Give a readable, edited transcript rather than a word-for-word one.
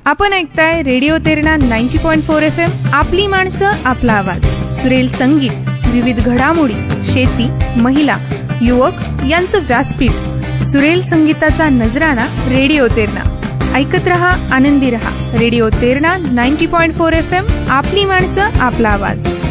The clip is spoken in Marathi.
आपण ऐकताय रेडिओ तेरणा 90.4 FM. आपली माणसं आपला आवाज. सुरेल संगीत, विविध घडामोडी, शेती, महिला, युवक यांचं व्यासपीठ. सुरेल संगीताचा नजराणा रेडिओ तेरणा. ऐकत रहा, आनंदी रहा. Radio Terna 90.4 FM. आपली माणसं आपला आवाज.